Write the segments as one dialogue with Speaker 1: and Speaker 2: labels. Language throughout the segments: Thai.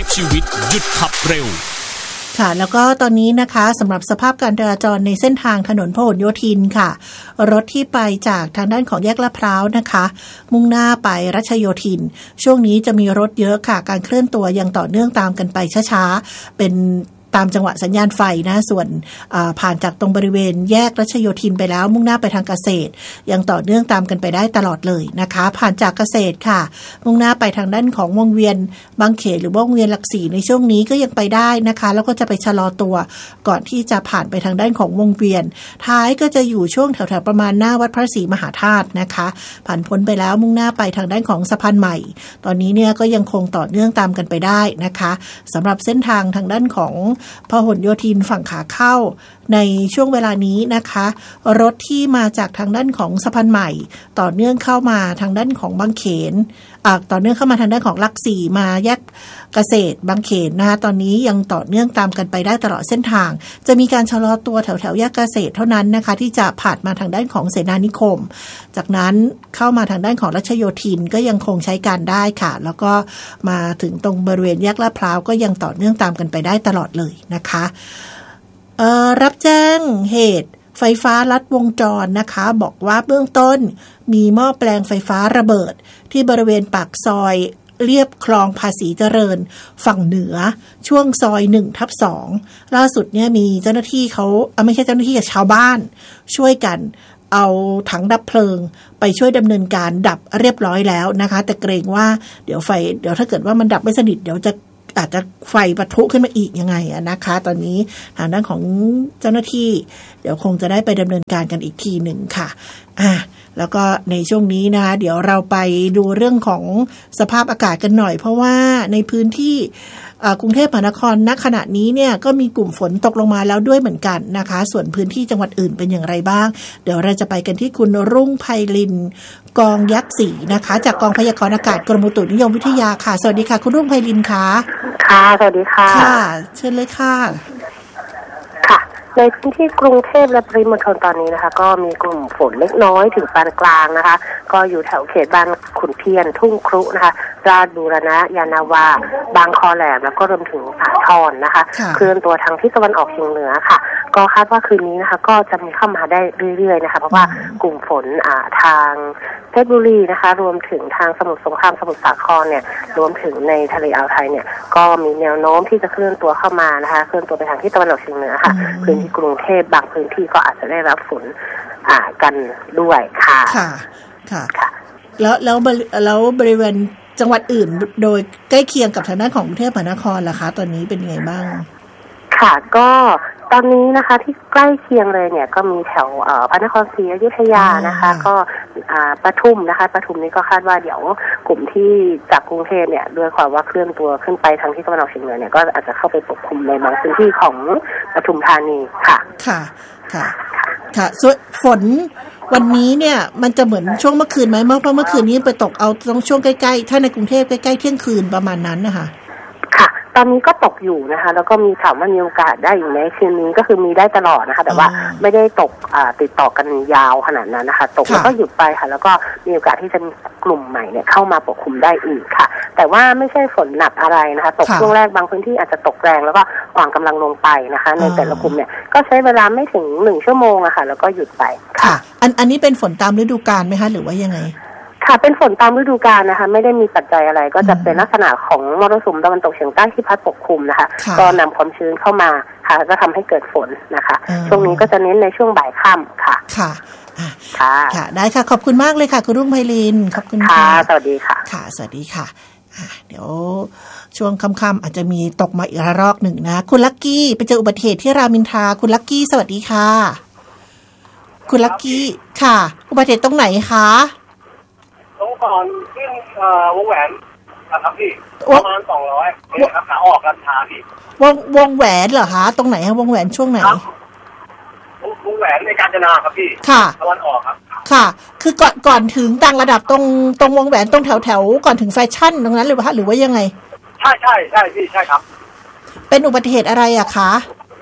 Speaker 1: ชีวิตหยุดขับเร็ว
Speaker 2: ค่ะแล้วก็ตอนนี้นะคะสำหรับสภาพการจราจรในเส้นทางถนนพหลโยธินค่ะรถที่ไปจากทางด้านของแยกลาดพร้าวนะคะมุ่งหน้าไปรัชโยธินช่วงนี้จะมีรถเยอะค่ะการเคลื่อนตัวยังต่อเนื่องตามกันไปช้าๆเป็นตามจังหวะสัญญาณไฟนะส่วนผ่านจากตรงบริเวณแยกรัชโยธินไปแล้วมุ่งหน้าไปทางเกษตรยังต่อเนื่องตามกันไปได้ตลอดเลยนะคะผ่านจากเกษตรค่ะมุ่งหน้าไปทางด้านของวงเวียนบางเขนหรือวงเวียนหลักสี่ในช่วงนี้ก็ยังไปได้นะคะแล้วก็จะไปชะลอตัวก่อนที่จะผ่านไปทางด้านของวงเวียนท้ายก็จะอยู่ช่วงแถวๆประมาณหน้าวัดพระศรีมหาธาตุนะคะผ่านพ้นไปแล้วมุ่งหน้าไปทางด้านของสะพานใหม่ตอนนี้เนี่ยก็ยังคงต่อเนื่องตามกันไปได้นะคะสำหรับเส้นทางทางด้านของพหลโยธินฝั่งขาเข้าในช่วงเวลานี้นะคะรถที่มาจากทางด้านของสะพานใหม่ต่อเนื่องเข้ามาทางด้านของบางเขนต่อเนื่องเข้ามาทางด้านของหลักสี่มาแยกเกษตรบางเขนนะคะตอนนี้ยังต่อเนื่องตามกันไปได้ตลอดเส้นทางจะมีการชะลอตัวแถวแยกเกษตรเท่านั้นนะคะที่จะผ่านมาทางด้านของเสนานิคมจากนั้นเข้ามาทางด้านของรัชโยธินก็ยังคงใช้การได้ค่ะแล้วก็มาถึงตรงบริเวณแยกลาดพร้าวก็ยังต่อเนื่องตามกันไปได้ตลอดเลยนะคะรับแจ้งเหตุไฟฟ้าลัดวงจรนะคะบอกว่าเบื้องต้นมีหม้อแปลงไฟฟ้าระเบิดที่บริเวณปากซอยเรียบคลองภาษีเจริญฝั่งเหนือช่วงซอย 1/2 ล่าสุดเนี่ยมีเจ้าหน้าที่เขาไม่ใช่เจ้าหน้าที่กับชาวบ้านช่วยกันเอาถังดับเพลิงไปช่วยดำเนินการดับเรียบร้อยแล้วนะคะแต่เกรงว่าเดี๋ยวถ้าเกิดว่ามันดับไม่สนิทเดี๋ยวอาจจะไฟปะทุขึ้นมาอีกยังไงนะคะตอนนี้ทางด้านของเจ้าหน้าที่เดี๋ยวคงจะได้ไปดำเนินการกันอีกทีหนึ่งค่ะแล้วก็ในช่วงนี้นะคะเดี๋ยวเราไปดูเรื่องของสภาพอากาศกันหน่อยเพราะว่าในพื้นที่กรุงเทพมหานครณขณะนี้เนี่ยก็มีกลุ่มฝนตกลงมาแล้วด้วยเหมือนกันนะคะส่วนพื้นที่จังหวัดอื่นเป็นอย่างไรบ้างเดี๋ยวเราจะไปกันที่คุณรุ่งไพลินกองยักษ์ศรีนะคะจากกองพยากรณ์อากาศกรมอุตุนิยมวิทยาค่ะสวัสดีค่ะคุณรุ่งไพลินค่ะ
Speaker 3: ค่ะสวัสดีค่ะ
Speaker 2: ค่ะเชิญเลยค่ะ
Speaker 3: ค่ะในพื้นที่กรุงเทพและปริมณฑลตอนนี้นะคะก็มีกลุ่มฝนเล็กน้อยถึงปานกลางนะคะก็อยู่แถวเขตบางขุนเทียนทุ่งครุนะคะราชบูรณะยานาวาบางคอแหลมแล้วก็รวมถึงผาทอนนะคะเคลื่อนตัวทางทิศตะวันออกเฉียงเหนือค่ะก็คาดว่าคืนนี้นะคะก็จะมีเข้ามาได้เรื่อยๆนะคะเพราะว่ากลุ่มฝนทางเพชรบุรีนะคะรวมถึงทางสมุทรสงครามสมุทรสาครเนี่ยรวมถึงในทะเลอ่าวไทยเนี่ยก็มีแนวโน้มที่จะเคลื่อนตัวเข้ามานะคะเคลื่อนตัวไปทางทิศตะวันออกเฉียงเหนือค่ะพื้นที่กรุงเทพบางพื้นที่ก็อาจจะได้รับฝนกันด้วยค่ะ
Speaker 2: ค่ะแล้วบริเวณจังหวัดอื่นโดยใกล้เคียงกับทางด้านของกรุงเทพมหานครล่ะคะตอนนี้เป็นไงบ้าง
Speaker 3: ค่ะก็ตอนนี้นะคะที่ใกล้เคียงเลยเนี่ยก็มีแถวพระนครศรีอยุธยานะคะก็ปทุมนะคะปทุมนี้ก็คาดว่าเดี๋ยวกลุ่มที่จากกรุงเทพเนี่ยด้วยความว่าเคลื่อนตัวขึ้นไปทางที่ตะวันออกเฉียงเหนือเนี่ยก็อาจจะเข้าไปปกคลุมในบางพื้นที่ของปทุมธานีค่ะ
Speaker 2: ส่วนฝนวันนี้เนี่ยมันจะเหมือนช่วงเมื่อคืนไหมเพราะเมื่อคืนนี้ไปตกเอาตรงช่วงใกล้ๆถ้าในกรุงเทพใกล้ๆเที่ยงคืนประมาณนั้นนะคะ
Speaker 3: ตอนนี้ก็ตกอยู่นะคะแล้วก็มีถามว่ามีโอกาสได้อยู่ในคืนนี้ก็คือมีได้ตลอดนะคะแต่ว่าไม่ได้ตกติดต่อกันยาวขนาดนั้นนะคะตกแล้วก็หยุดไปค่ะแล้วก็มีโอกาสที่จะมีกลุ่มใหม่เนี่ยเข้ามาปกคลุมได้อีกค่ะแต่ว่าไม่ใช่ฝนหนักอะไรนะคะตกช่วงแรกบางพื้นที่อาจจะตกแรงแล้วก็อ่อนกำลังลงไปนะคะในแต่ละกลุ่มเนี่ยก็ใช้เวลาไม่ถึง1ชั่วโมงอะค่ะแล้วก็หยุดไป
Speaker 2: ค่ะอันนี้เป็นฝนตามฤดูกาลไหมคะหรือว่ายังไง
Speaker 3: ค่ะเป็นฝนตามฤดูกาลนะคะไม่ได้มีปัจจัยอะไรก็จะเป็นลักษณะของมรสุมตะวันตกเฉียงใต้ที่พัดปกคลุมนะคะก็นำความชื้นเข้ามาค่ะก็ทำให้เกิดฝนนะคะช่วงนี้ก็จะเน้นในช่วงบ่ายค่ำค่ะ
Speaker 2: ค่ะได้ค่ะขอบคุณมากเลยค่ะคุณรุ่งไพลินขอบคุณ
Speaker 3: ค่ะสวัสดีค่ะ
Speaker 2: ค่ะสวัสดีค่ะเดี๋ยวช่วงค่ำๆอาจจะมีตกมาอีกระลอกหนึ่งนะคุณลักกี้ไปเจออุบัติเหตุที่รามอินทราคุณลักกี้สวัสดีค่ะคุณลักกี้ค่ะอุบัติเหตุตรงไหนคะ
Speaker 4: ตรงก่อนขึ้นวงแหวนนะครับพี่ประมาณ200นี่ครับขาออกกันทาพี่
Speaker 2: วงแหวนเหรอคะตรงไหนคะวงแหวนช่วงไหน
Speaker 4: วงแหวนในกาญจนาครับพี่
Speaker 2: ค่ะ
Speaker 4: ตะวันออกครับ
Speaker 2: ค่ะคือก่อนถึงต่างระดับตรงวงแหวนตรงแถวก่อนถึงแฟชั่นตรงนั้นเลยป่ะหรือว่ายังไง
Speaker 4: ใช่พี่ใช่ครับ
Speaker 2: เป็นอุบัติเหตุอะไรอะคะ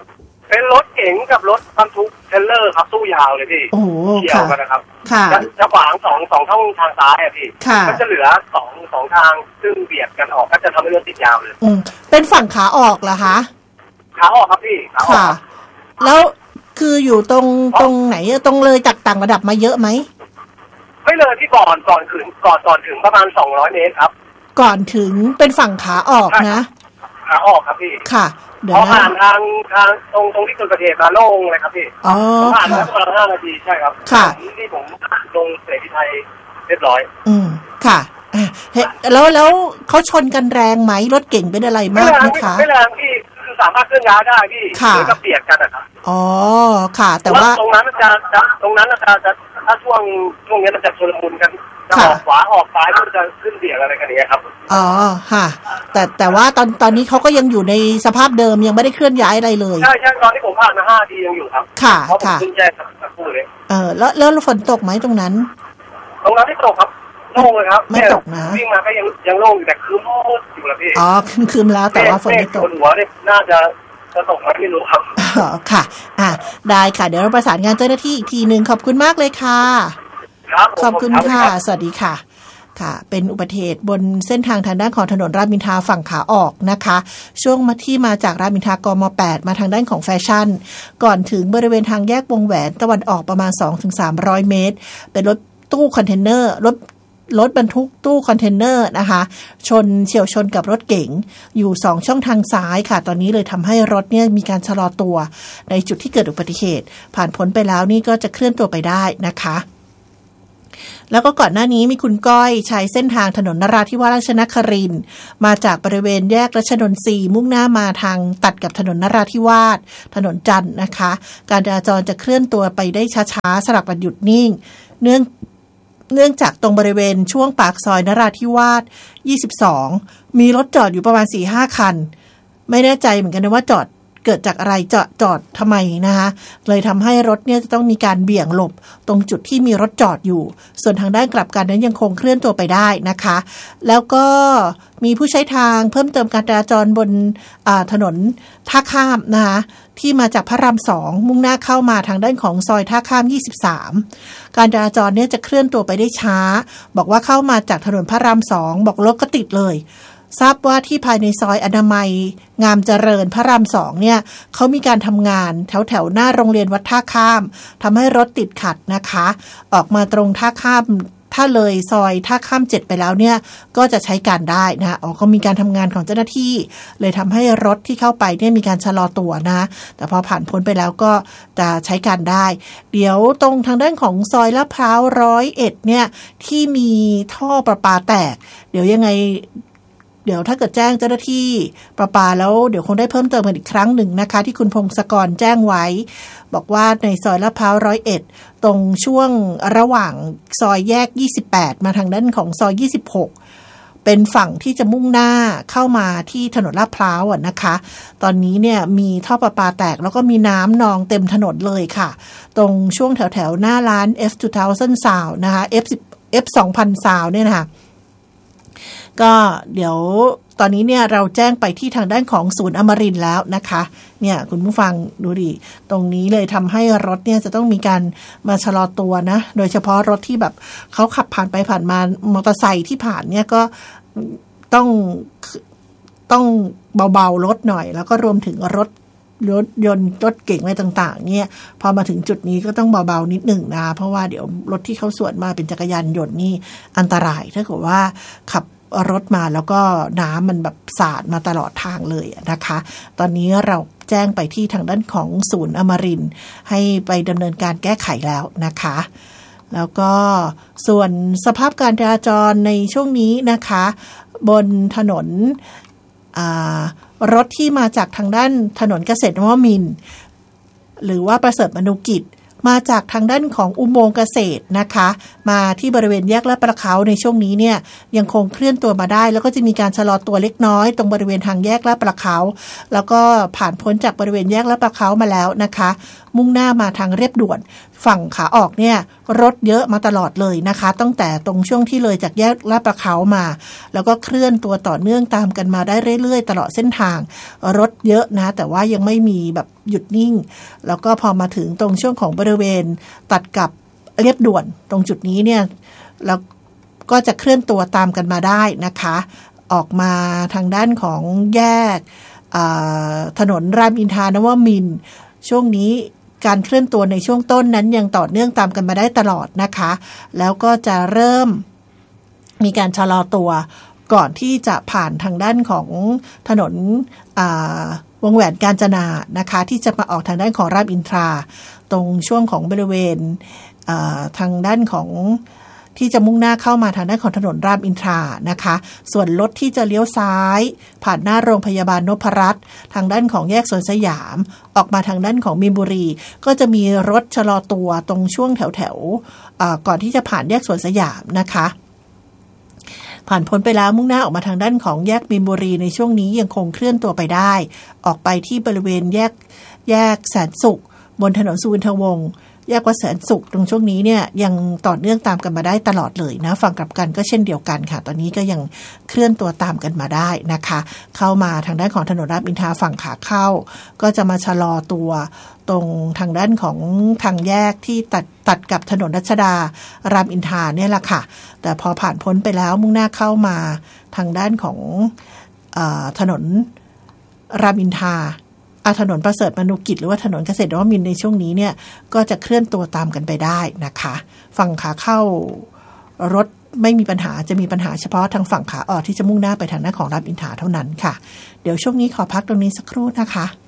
Speaker 4: เป็นรถเก๋งกับรถบรรทุกเทรลเลอร์ครับสู้ยาวเลยพี่
Speaker 2: โอ้โห
Speaker 4: เกี่ยวกันนะครับ
Speaker 2: ค่ะ
Speaker 4: จะขวางสองช่องทางซ้ายอะพี่ก็จะเหลือสองทางซึ่งเบียดกันออกก็จะทำให้รถติดยาวเลย
Speaker 2: เป็นฝั่งขาออกเหรอคะ
Speaker 4: ขาออกครับพี่ขาออก
Speaker 2: ค่ะแล้วคืออยู่ตรงไหนตรงเลยจากต่างระดับมาเยอะไหม
Speaker 4: ไม่เลยที่ก่อนถึงประมาณ200 เมตรครับ
Speaker 2: ก่อนถึงเป็นฝั่งขาออกนะ
Speaker 4: ขาออกครับพี่
Speaker 2: ค่ะ
Speaker 4: เดี๋ยวผ่านทางตรงที่เกิดเหตุมาโล่งเลยครับพี่ผ่านแล้วประมาณ5 นาทีใช่ครับ
Speaker 2: ค่ะ
Speaker 4: ที่ผมลงเสรีไทยเรียบร้อย
Speaker 2: ค่ะแล้วเขาชนกันแรงไหมรถเก่งเป็นอะไรมากนะคะ
Speaker 4: ไม่แรงพี่คือสามารถเคลื่อนย้ายได้พี่หรือกับเบียดกันนะครับ
Speaker 2: อ๋อค่ะแต่ว่า
Speaker 4: ตรงนั้นจะถ้าช่วงนี้มันจะชนมุนกันจะออกขวาออกซ้ายมันจะขึ้นเบียดอะไรกันอย่างเงี้ยครับ
Speaker 2: อ๋อค่ะแต่ว่าตอนนี้เขาก็ยังอยู่ในสภาพเดิมยังไม่ได้เคลื่อนย้ายอะไรเลย
Speaker 4: ใช่ตอนที่ผมผ่านมา5 ทียังอยู่ครับ
Speaker 2: ค่ะ
Speaker 4: เพราะผมเพิ่งแจ้งสักครู่เลย
Speaker 2: แล้วฝนตกไหมตรงนั้น
Speaker 4: ไม่ตกครับโล่งเลยครับ
Speaker 2: ไม่ตกนะ
Speaker 4: วิ่งมาก็ยังโล่งอยู่แต่คืมอยู่แล้วพี่
Speaker 2: คืมแล้วแต่ว่าฝนไม่ตก
Speaker 4: หัวเนี่ยน่าจะตกไม่รู้ครับ
Speaker 2: ค่ะได้ค่ะเดี๋ยวเราประสานงานเจ้าหน้าที่อีกทีนึงขอบคุณมากเลยค่ะขอบคุณค่ะสวัสดีค่ะค่ะเป็นอุบัติเหตุบนเส้นทางด้านของถนนรามอินทราฝั่งขาออกนะคะช่วงที่มาจากรามอินทรากม.8 มาทางด้านของแฟชั่นก่อนถึงบริเวณทางแยกวงแหวนตะวันออกประมาณ 2-300 เมตรเป็นรถตู้คอนเทนเนอร์รถบรรทุกตู้คอนเทนเนอร์นะคะเฉี่ยวชนกับรถเก๋งอยู่2ช่องทางซ้ายค่ะตอนนี้เลยทำให้รถเนี่ยมีการชะลอตัวในจุดที่เกิดอุบัติเหตุผ่านพ้นไปแล้วนี่ก็จะเคลื่อนตัวไปได้นะคะแล้วก็ก่อนหน้านี้มีคุณก้อยใช้เส้นทางถนนนราธิวาสราชนครินทร์มาจากบริเวณแยกรัชนนทรีมุ่งหน้ามาทางตัดกับถนนนราธิวาสถนนจันทร์นะคะการจราจรจะเคลื่อนตัวไปได้ช้าๆสลับกับหยุดนิ่งเนื่องจากตรงบริเวณช่วงปากซอยนราธิวาส22มีรถจอดอยู่ประมาณ 4-5 คันไม่แน่ใจเหมือนกันนะว่าเกิดจากอะไรจอดทำไมนะคะเลยทำให้รถเนี่ยจะต้องมีการเบี่ยงหลบตรงจุดที่มีรถจอดอยู่ส่วนทางด้านกลับกันนั้นยังคงเคลื่อนตัวไปได้นะคะแล้วก็มีผู้ใช้ทางเพิ่มเติมการจราจรบนถนนท่าข้ามนะคะที่มาจากพระราม 2มุ่งหน้าเข้ามาทางด้านของซอยท่าข้าม23การจราจรเนี่ยจะเคลื่อนตัวไปได้ช้าบอกว่าเข้ามาจากถนนพระราม 2บอกรถก็ติดเลยทราบว่าที่ภายในซอยอนามัยงามเจริญพระราม 2เนี่ยเขามีการทำงานแถวหน้าโรงเรียนวัดท่าข้ามทำให้รถติดขัดนะคะออกมาตรงท่าข้ามถ้าเลยซอยท่าข้าม7ไปแล้วเนี่ยก็จะใช้การได้นะก็มีการทำงานของเจ้าหน้าที่เลยทำให้รถที่เข้าไปเนี่ยมีการชะลอตัวนะแต่พอผ่านพ้นไปแล้วก็จะใช้การได้เดี๋ยวตรงทางด้านของซอยลาดพร้าว101เนี่ยที่มีท่อประปาแตกเดี๋ยวยังไงเดี๋ยวถ้าเกิดแจ้งเจ้าหน้าที่ประปาแล้วเดี๋ยวคงได้เพิ่มเติมกันอีกครั้งหนึ่งนะคะที่คุณพงศกรแจ้งไว้บอกว่าในซอยลาดพร้าว101ตรงช่วงระหว่างซอยแยก28มาทางด้านของซอย26เป็นฝั่งที่จะมุ่งหน้าเข้ามาที่ถนนลาดพร้าวนะคะตอนนี้เนี่ยมีท่อประปาแตกแล้วก็มีน้ำนองเต็มถนนเลยค่ะตรงช่วงแถวหน้าร้าน F2000 Sound นะคะ F2000 Sound เนี่ยนะคะก็เดี๋ยวตอนนี้เนี่ยเราแจ้งไปที่ทางด้านของศูนย์อมรินทร์แล้วนะคะเนี่ยคุณผู้ฟังดูดิตรงนี้เลยทำให้รถเนี่ยจะต้องมีการมาชะลอตัวนะโดยเฉพาะรถที่แบบเขาขับผ่านไปผ่านมามอเตอร์ไซค์ที่ผ่านเนี่ยก็ต้องเบาๆรถหน่อยแล้วก็รวมถึงรถยนต์รถเก่งอะไรต่างๆเนี่ยพอมาถึงจุดนี้ก็ต้องเบาๆนิดหนึ่งนะเพราะว่าเดี๋ยวรถที่เขาสวนมาเป็นจักรยานยนต์นี่อันตรายถ้าเกิดว่าขับรถมาแล้วก็น้ำมันแบบสาดมาตลอดทางเลยนะคะตอนนี้เราแจ้งไปที่ทางด้านของศูนย์อมรินทร์ให้ไปดำเนินการแก้ไขแล้วนะคะแล้วก็ส่วนสภาพการจราจรในช่วงนี้นะคะบนถนนรถที่มาจากทางด้านถนนเกษตรนวมินทร์หรือว่าประเสริฐมนุกิจมาจากทางด้านของอุโมงค์เกษตรนะคะมาที่บริเวณแยกลาดประเขาในช่วงนี้เนี่ยยังคงเคลื่อนตัวมาได้แล้วก็จะมีการชะลอตัวเล็กน้อยตรงบริเวณทางแยกลาดประเขาแล้วก็ผ่านพ้นจากบริเวณแยกลาดประเขามาแล้วนะคะมุ่งหน้ามาทางเรียบด่วนฝั่งขาออกเนี่ยรถเยอะมาตลอดเลยนะคะตั้งแต่ตรงช่วงที่เลยจากแยกลาดประเขามาแล้วก็เคลื่อนตัวต่อเนื่องตามกันมาได้เรื่อยๆตลอดเส้นทางรถเยอะนะแต่ว่ายังไม่มีแบบหยุดนิ่งแล้วก็พอมาถึงตรงช่วงของบริเวณตัดกับเรียบด่วนตรงจุดนี้เนี่ยแล้วก็จะเคลื่อนตัวตามกันมาได้นะคะออกมาทางด้านของแยกถนนรามอินทรานวมินทร์ช่วงนี้การเคลื่อนตัวในช่วงต้นนั้นยังต่อเนื่องตามกันมาได้ตลอดนะคะแล้วก็จะเริ่มมีการชะลอตัวก่อนที่จะผ่านทางด้านของถนนวงแหวนกาญจนานะคะที่จะมาออกทางด้านของรามอินทราตรงช่วงของบริเวณทางด้านของที่จะมุ่งหน้าเข้ามาทางด้านของถนนรามอินทรานะคะส่วนรถที่จะเลี้ยวซ้ายผ่านหน้าโรงพยาบาลนพรัตน์ทางด้านของแยกสวนสยามออกมาทางด้านของมีนบุรีก็จะมีรถชะลอตัวตรงช่วงแถวก่อนที่จะผ่านแยกสวนสยามนะคะผ่านพ้นไปแล้วมุ่งหน้าออกมาทางด้านของแยกมีนบุรีในช่วงนี้ยังคงเคลื่อนตัวไปได้ออกไปที่บริเวณแยกแสนสุขบนถนนสุวินทวงศ์แยกวัดแสนสุขตรงช่วงนี้เนี่ยยังต่อเนื่องตามกันมาได้ตลอดเลยนะฝั่งกลับกันก็เช่นเดียวกันค่ะตอนนี้ก็ยังเคลื่อนตัวตามกันมาได้นะคะเข้ามาทางด้านของถนนรามอินทราฝั่งขาเข้าก็จะมาชะลอตัวตรงทางด้านของทางแยกที่ตัดกับถนนรัชดารามอินทราเนี่ยแหละค่ะแต่พอผ่านพ้นไปแล้วมุ่งหน้าเข้ามาทางด้านของถนนรามอินทราถนนประเสริฐมนุกิจหรือว่าถนนเกษตรนวมินทร์ในช่วงนี้เนี่ยก็จะเคลื่อนตัวตามกันไปได้นะคะฝั่งขาเข้ารถไม่มีปัญหาจะมีปัญหาเฉพาะทางฝั่งขาออกที่จะมุ่งหน้าไปทางด้านของรามอินทราเท่านั้นค่ะเดี๋ยวช่วงนี้ขอพักตรงนี้สักครู่นะคะ